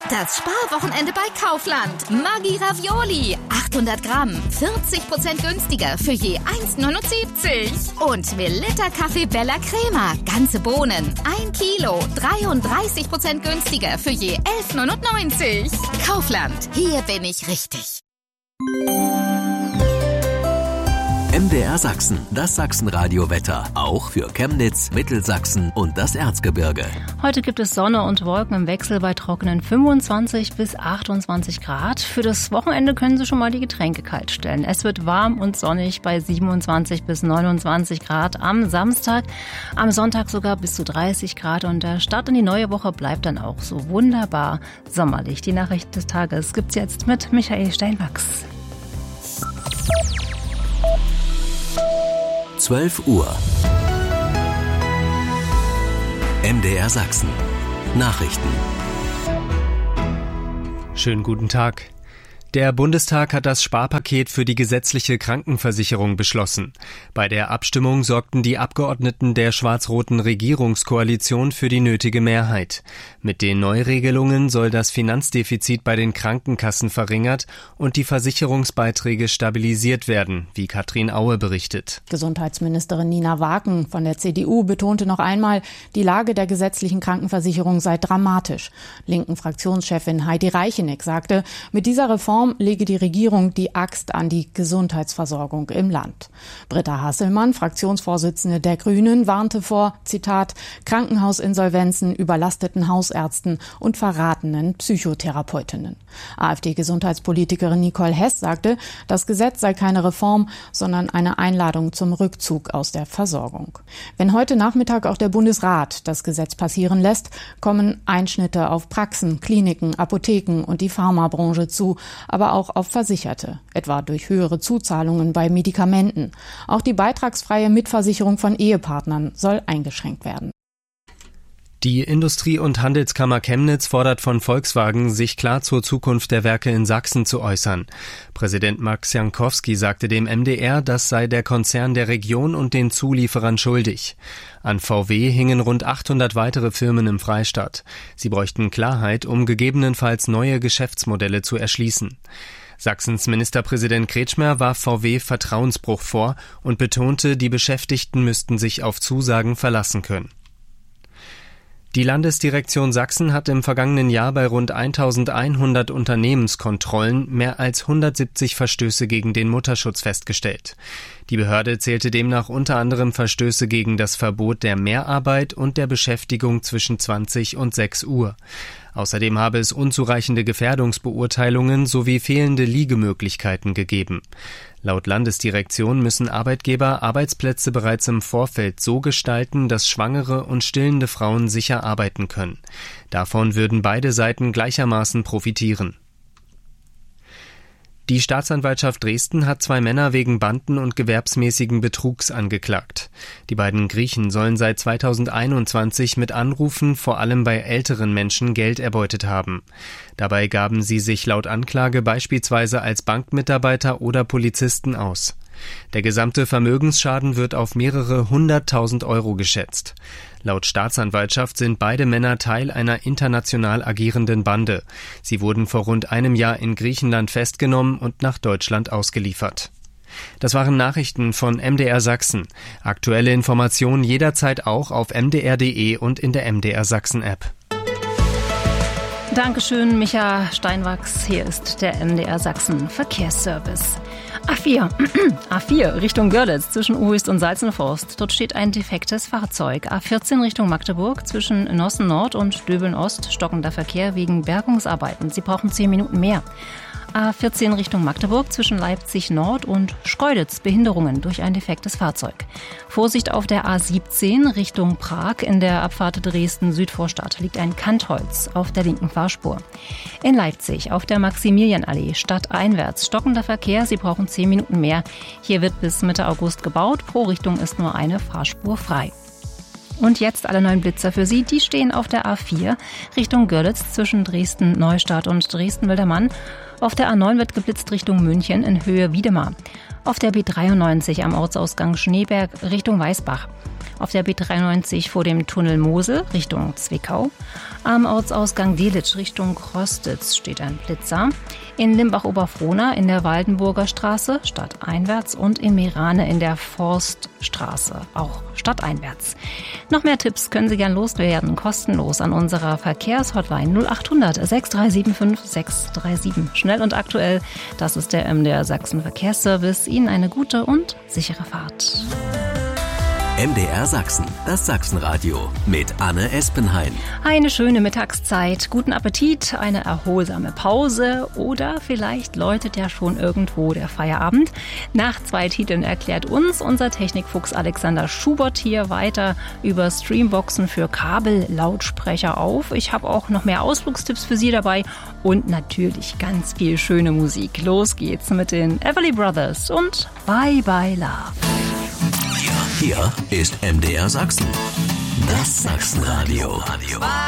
Das Sparwochenende bei Kaufland. Maggi Ravioli. 800 Gramm. 40% günstiger für je 1,79. Und Melitta Kaffee Bella Crema. Ganze Bohnen. 1 Kilo. 33% günstiger für je 11,99. Kaufland. Hier bin ich richtig. MDR Sachsen, das Sachsenradio-Wetter. Auch für Chemnitz, Mittelsachsen und das Erzgebirge. Heute gibt es Sonne und Wolken im Wechsel bei trockenen 25 bis 28 Grad. Für das Wochenende können Sie schon mal die Getränke kalt stellen. Es wird warm und sonnig bei 27 bis 29 Grad am Samstag. Am Sonntag sogar bis zu 30 Grad. Und der Start in die neue Woche bleibt dann auch so wunderbar sommerlich. Die Nachricht des Tages gibt's jetzt mit Michael Steinwachs. 12 Uhr. MDR Sachsen. Nachrichten. Schönen guten Tag. Der Bundestag hat das Sparpaket für die gesetzliche Krankenversicherung beschlossen. Bei der Abstimmung sorgten die Abgeordneten der schwarz-roten Regierungskoalition für die nötige Mehrheit. Mit den Neuregelungen soll das Finanzdefizit bei den Krankenkassen verringert und die Versicherungsbeiträge stabilisiert werden, wie Katrin Aue berichtet. Gesundheitsministerin Nina Waken von der CDU betonte noch einmal, die Lage der gesetzlichen Krankenversicherung sei dramatisch. Linken Fraktionschefin Heidi Reicheneck sagte, mit dieser Reform lege die Regierung die Axt an die Gesundheitsversorgung im Land. Britta Hasselmann, Fraktionsvorsitzende der Grünen, warnte vor, Zitat, Krankenhausinsolvenzen, überlasteten Hausärzten und verratenen Psychotherapeutinnen. AfD-Gesundheitspolitikerin Nicole Hess sagte, das Gesetz sei keine Reform, sondern eine Einladung zum Rückzug aus der Versorgung. Wenn heute Nachmittag auch der Bundesrat das Gesetz passieren lässt, kommen Einschnitte auf Praxen, Kliniken, Apotheken und die Pharmabranche zu, aber auch auf Versicherte, etwa durch höhere Zuzahlungen bei Medikamenten. Auch die beitragsfreie Mitversicherung von Ehepartnern soll eingeschränkt werden. Die Industrie- und Handelskammer Chemnitz fordert von Volkswagen, sich klar zur Zukunft der Werke in Sachsen zu äußern. Präsident Max Jankowski sagte dem MDR, das sei der Konzern der Region und den Zulieferern schuldig. An VW hingen rund 800 weitere Firmen im Freistaat. Sie bräuchten Klarheit, um gegebenenfalls neue Geschäftsmodelle zu erschließen. Sachsens Ministerpräsident Kretschmer warf VW Vertrauensbruch vor und betonte, die Beschäftigten müssten sich auf Zusagen verlassen können. Die Landesdirektion Sachsen hat im vergangenen Jahr bei rund 1100 Unternehmenskontrollen mehr als 170 Verstöße gegen den Mutterschutz festgestellt. Die Behörde zählte demnach unter anderem Verstöße gegen das Verbot der Mehrarbeit und der Beschäftigung zwischen 20 und 6 Uhr. Außerdem habe es unzureichende Gefährdungsbeurteilungen sowie fehlende Liegemöglichkeiten gegeben. Laut Landesdirektion müssen Arbeitgeber Arbeitsplätze bereits im Vorfeld so gestalten, dass schwangere und stillende Frauen sicher arbeiten können. Davon würden beide Seiten gleichermaßen profitieren. Die Staatsanwaltschaft Dresden hat 2 Männer wegen Banden- und gewerbsmäßigen Betrugs angeklagt. Die beiden Griechen sollen seit 2021 mit Anrufen vor allem bei älteren Menschen Geld erbeutet haben. Dabei gaben sie sich laut Anklage beispielsweise als Bankmitarbeiter oder Polizisten aus. Der gesamte Vermögensschaden wird auf mehrere 100.000 Euro geschätzt. Laut Staatsanwaltschaft sind beide Männer Teil einer international agierenden Bande. Sie wurden vor rund einem Jahr in Griechenland festgenommen und nach Deutschland ausgeliefert. Das waren Nachrichten von MDR Sachsen. Aktuelle Informationen jederzeit auch auf mdr.de und in der MDR Sachsen App. Dankeschön, Micha Steinwachs. Hier ist der MDR Sachsen Verkehrsservice. A4 Richtung Görlitz zwischen Uhyst und Salzenforst. Dort steht ein defektes Fahrzeug. A14 Richtung Magdeburg zwischen Nossen Nord und Döbeln Ost stockender Verkehr wegen Bergungsarbeiten. Sie brauchen 10 Minuten mehr. A14 Richtung Magdeburg zwischen Leipzig Nord und Schkeuditz Behinderungen durch ein defektes Fahrzeug. Vorsicht auf der A17 Richtung Prag in der Abfahrt Dresden-Südvorstadt liegt ein Kantholz auf der linken Fahrspur. In Leipzig auf der Maximilianallee stadteinwärts stockender Verkehr, Sie brauchen 10 Minuten mehr. Hier wird bis Mitte August gebaut, pro Richtung ist nur eine Fahrspur frei. Und jetzt alle neuen Blitzer für Sie, die stehen auf der A4 Richtung Görlitz zwischen Dresden-Neustadt und Dresden-Wildermann. Auf der A9 wird geblitzt Richtung München in Höhe Wiedemar. Auf der B93 am Ortsausgang Schneeberg Richtung Weißbach. Auf der B93 vor dem Tunnel Mosel Richtung Zwickau. Am Ortsausgang Delitzsch Richtung Krostitz steht ein Blitzer. In Limbach-Oberfrohna in der Waldenburger Straße stadteinwärts und in Meerane in der Forststraße, auch stadteinwärts. Noch mehr Tipps können Sie gern loswerden, kostenlos an unserer Verkehrshotline 0800 6375 637. Schnell und aktuell, das ist der MDR Sachsen Verkehrsservice. Ihnen eine gute und sichere Fahrt. MDR Sachsen, das Sachsenradio mit Anne Espenhain. Eine schöne Mittagszeit, guten Appetit, eine erholsame Pause oder vielleicht läutet ja schon irgendwo der Feierabend. Nach 2 Titeln erklärt uns unser Technikfuchs Alexander Schubert hier weiter über Streamboxen für Kabellautsprecher auf. Ich habe auch noch mehr Ausflugstipps für Sie dabei und natürlich ganz viel schöne Musik. Los geht's mit den Everly Brothers und Bye Bye Love. Hier ist MDR Sachsen, das Sachsenradio.